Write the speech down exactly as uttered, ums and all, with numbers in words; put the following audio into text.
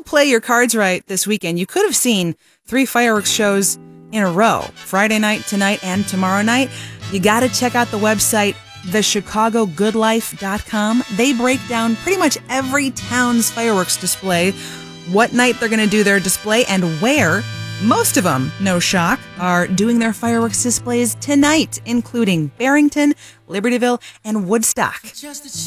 play your cards right this weekend, you could have seen three fireworks shows in a row, Friday night, tonight, and tomorrow night. You got to check out the website, the chicago good life dot com. They break down pretty much every town's fireworks display, what night they're going to do their display, and where. Most of them, no shock, are doing their fireworks displays tonight, including Barrington, Libertyville, and Woodstock.